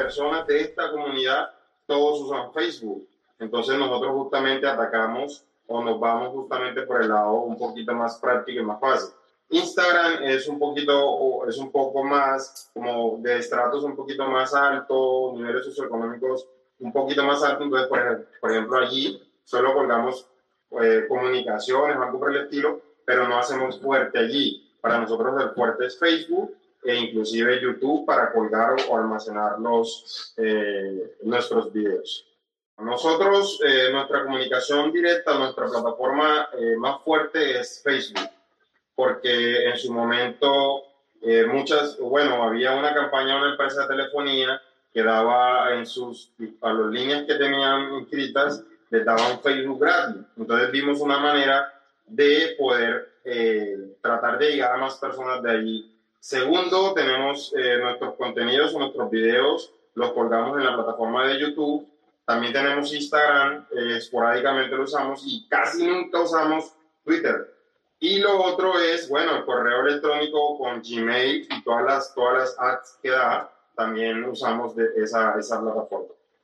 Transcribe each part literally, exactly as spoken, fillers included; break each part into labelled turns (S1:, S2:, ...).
S1: personas de esta comunidad, todos usan Facebook. Entonces nosotros justamente atacamos o nos vamos justamente por el lado un poquito más práctico y más fácil. Instagram es un poquito, es un poco más como de estratos un poquito más altos, niveles socioeconómicos un poquito más altos. Entonces, por ejemplo, por ejemplo allí solo colgamos eh, comunicaciones o algo por el estilo, pero no hacemos fuerte allí. Para nosotros el fuerte es Facebook e inclusive YouTube para colgar o almacenar los, eh, nuestros videos. Nosotros, eh, nuestra comunicación directa, nuestra plataforma eh, más fuerte es Facebook, porque en su momento eh, muchas, bueno, había una campaña de una empresa de telefonía que daba en sus, a las líneas que tenían inscritas, les daba un Facebook gratis. Entonces vimos una manera de poder eh, tratar de llegar a más personas de allí. Segundo, tenemos eh, nuestros contenidos o nuestros videos, los colgamos en la plataforma de YouTube. También tenemos Instagram, eh, esporádicamente lo usamos y casi nunca usamos Twitter. Y lo otro es, bueno, el correo electrónico con Gmail y todas las, todas las ads que da, también usamos de esa, esa plataforma.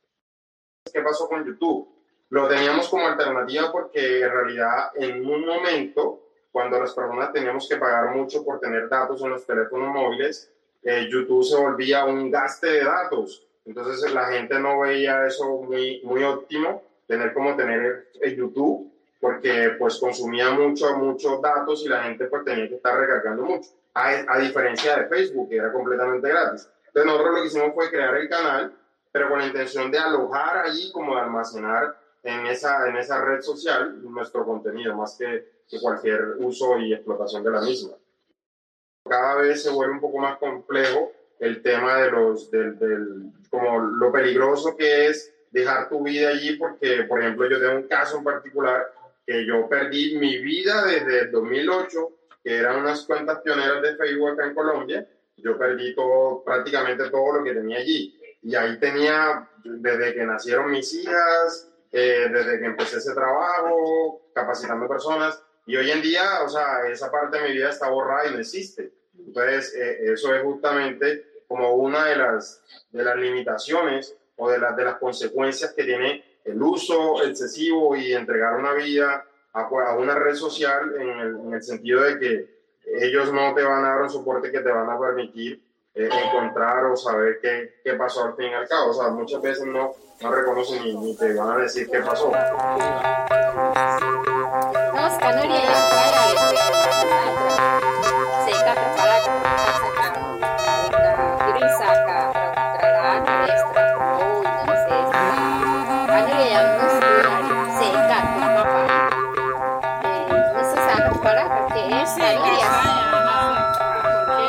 S1: ¿Qué pasó con YouTube? Lo teníamos como alternativa porque en realidad en un momento, cuando las personas teníamos que pagar mucho por tener datos en los teléfonos móviles, eh, YouTube se volvía un gaste de datos. Entonces la gente no veía eso muy, muy óptimo, tener como tener el YouTube, porque pues consumía mucho, muchos datos y la gente pues tenía que estar recargando mucho, a, a diferencia de Facebook, que era completamente gratis. Entonces nosotros lo que hicimos fue crear el canal, pero con la intención de alojar allí, como de almacenar en esa, en esa red social nuestro contenido, más que, que cualquier uso y explotación de la misma. Cada vez se vuelve un poco más complejo el tema de los, del, del, como lo peligroso que es dejar tu vida allí, porque, por ejemplo, yo tengo un caso en particular que yo perdí mi vida desde el dos mil ocho, que eran unas cuentas pioneras de Facebook acá en Colombia. Yo perdí todo, prácticamente todo lo que tenía allí. Y ahí tenía, desde que nacieron mis hijas, eh, desde que empecé ese trabajo, capacitando personas. Y hoy en día, o sea, esa parte de mi vida está borrada y no existe. Entonces, eh, eso es justamente como una de las, de las limitaciones o de, las de las consecuencias que tiene el uso excesivo y entregar una vida a, a una red social en el, en el sentido de que ellos no te van a dar un soporte que te van a permitir eh, encontrar o saber qué, qué pasó al fin y al cabo. O sea, muchas veces no, no reconocen ni, ni te van a decir qué pasó.
S2: No, sekarang dia yang kaya sehingga prepara dirisa ka tralaan extra pro entonces ano yang sehingga apa eh eso se prepara que es